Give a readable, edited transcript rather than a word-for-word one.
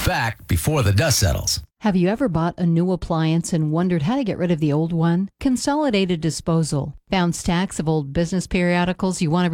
back before the dust settles. Have you ever bought a new appliance and wondered how to get rid of the old one? Consolidated Disposal found stacks of old business periodicals you want to